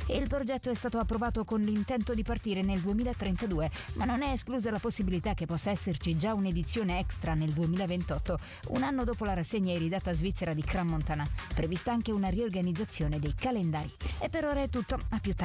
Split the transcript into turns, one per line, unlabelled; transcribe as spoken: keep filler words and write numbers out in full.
Il progetto è stato approvato con l'intento di partire nel duemilatrentadue, ma non è esclusa la possibilità che possa esserci già un'edizione extra nel duemilaventotto, un anno dopo la rassegna iridata svizzera di Crans Montana. Prevista anche una riorganizzazione dei calendari. E per ora è tutto, a più tardi.